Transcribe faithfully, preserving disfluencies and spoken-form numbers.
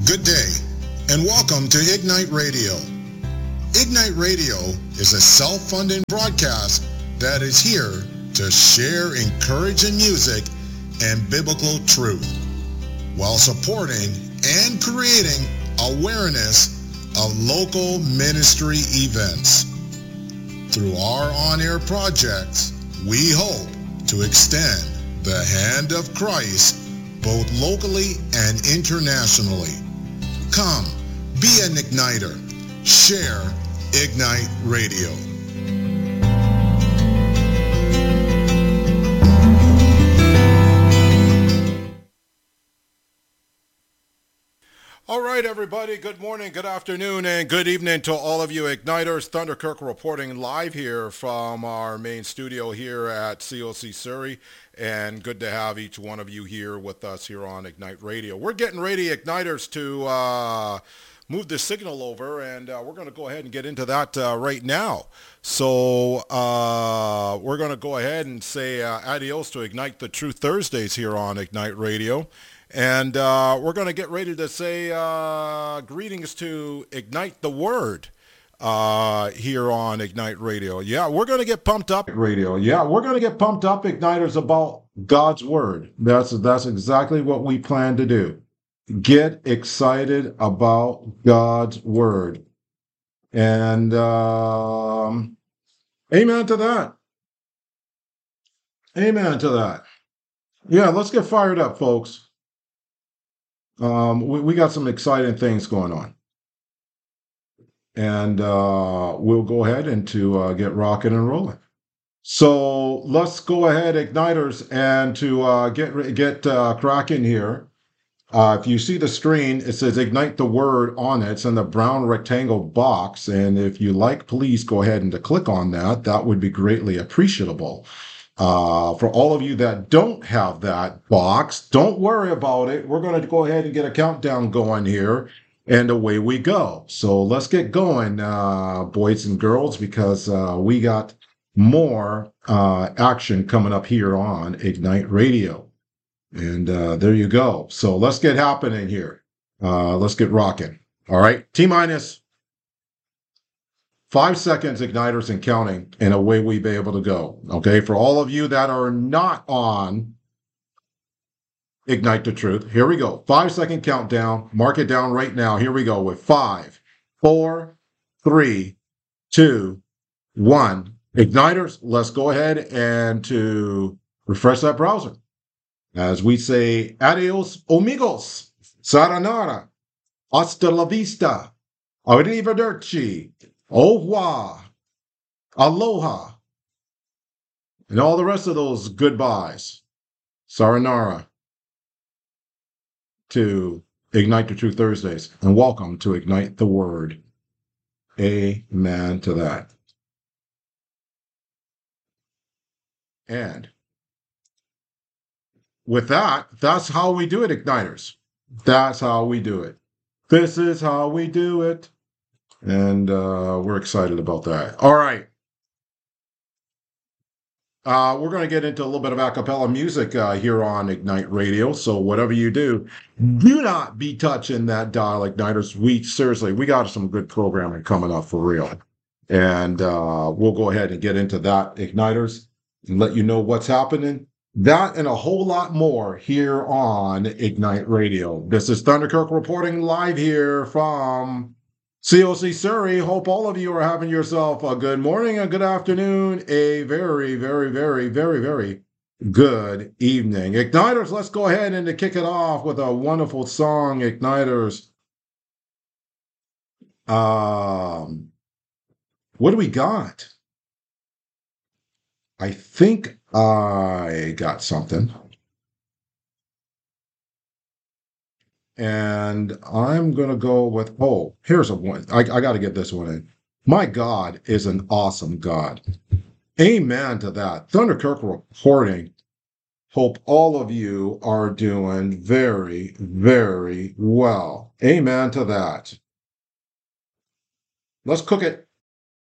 Good day, and welcome to Ignite Radio. Ignite Radio is a self-funding broadcast that is here to share encouraging music and biblical truth while supporting and creating awareness of local ministry events. Through our on-air projects, we hope to extend the hand of Christ both locally and internationally. Come, be an igniter. Share Ignite Radio. All right, everybody. Good morning, good afternoon, and good evening to all of you Igniters. Thunder Kirk reporting live here from our main studio here at C O C Surrey. And good to have each one of you here with us here on Ignite Radio. We're getting ready, Igniters, to uh, move the signal over, and uh, we're going to go ahead and get into that uh, right now. So uh, we're going to go ahead and say uh, adios to Ignite the Truth Thursdays here on Ignite Radio. And uh, we're going to get ready to say uh, greetings to Ignite the Word uh, here on Ignite Radio. Yeah, we're going to get pumped up. Radio. Yeah, we're going to get pumped up, Igniters, about God's Word. That's that's exactly what we plan to do. Get excited about God's Word. And um, amen to that. Amen to that. Yeah, let's get fired up, folks. Um, we, we got some exciting things going on. And uh, we'll go ahead and to uh, get rocking and rolling. So let's go ahead, Igniters, and to uh, get get uh, cracking here. Uh, if you see the screen, it says Ignite the Word on it. It's in the brown rectangle box. And if you like, please go ahead and to click on that. That would be greatly appreciable. Uh, for all of you that don't have that box, don't worry about it. We're going to go ahead and get a countdown going here, and away we go. So let's get going, uh, boys and girls, because uh, we got more uh, action coming up here on Ignite Radio. And uh, there you go. So let's get happening here. Uh, let's get rocking. All right, T-minus Five seconds, Igniters, and counting, and away we be able to go. Okay, for all of you that are not on Ignite the Truth, here we go. Five second countdown. Mark it down right now. Here we go with five, four, three, two, one. Igniters, let's go ahead and to refresh that browser. As we say, adios, amigos, sayonara, hasta la vista, arrivederci, au revoir, aloha, and all the rest of those goodbyes. Sayonara to Ignite the Truth Thursdays, and welcome to Ignite the Word. Amen to that. And with that, that's how we do it, Igniters. That's how we do it. This is how we do it. And uh, we're excited about that. All right. Uh, we're going to get into a little bit of a cappella music uh, here on Ignite Radio. So whatever you do, do not be touching that dial, Igniters. We seriously, we got some good programming coming up for real. And uh, we'll go ahead and get into that, Igniters, and let you know what's happening. That and a whole lot more here on Ignite Radio. This is Thunder Kirk reporting live here from C O C Surrey. Hope all of you are having yourself a good morning, a good afternoon, a very, very, very, very, very good evening. Igniters, let's go ahead and to kick it off with a wonderful song, Igniters. Um, what do we got? I think I got something. And I'm going to go with, oh, here's a one. I, I got to get this one in. My God is an awesome God. Amen to that. Thunder Kirk reporting. Hope all of you are doing very, very well. Amen to that. Let's cook it.